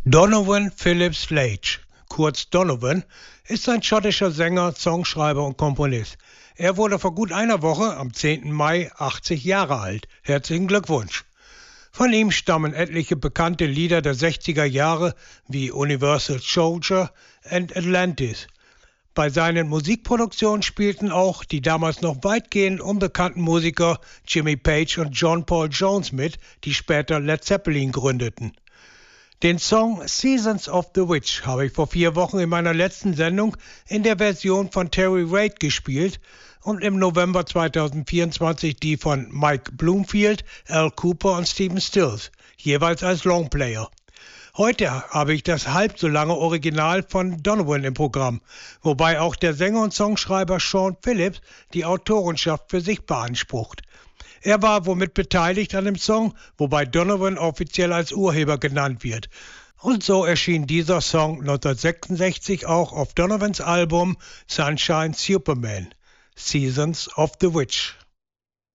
Donovan Phillips Leitch, kurz Donovan, ist ein schottischer Sänger, Songschreiber und Komponist. Er wurde vor gut einer Woche, am 10. Mai, 80 Jahre alt. Herzlichen Glückwunsch! Von ihm stammen etliche bekannte Lieder der 60er Jahre wie Universal Soldier und Atlantis. Bei seinen Musikproduktionen spielten auch die damals noch weitgehend unbekannten Musiker Jimmy Page und John Paul Jones mit, die später Led Zeppelin gründeten. Den Song Seasons of the Witch habe ich vor 4 Wochen in meiner letzten Sendung in der Version von Terry Reid gespielt und im November 2024 die von Mike Bloomfield, Al Cooper und Stephen Stills, jeweils als Longplayer. Heute habe ich das halb so lange Original von Donovan im Programm, wobei auch der Sänger und Songschreiber Sean Phillips die Autorenschaft für sich beansprucht. Er war womit beteiligt an dem Song, wobei Donovan offiziell als Urheber genannt wird. Und so erschien dieser Song 1966 auch auf Donovans Album Sunshine Superman, Seasons of the Witch.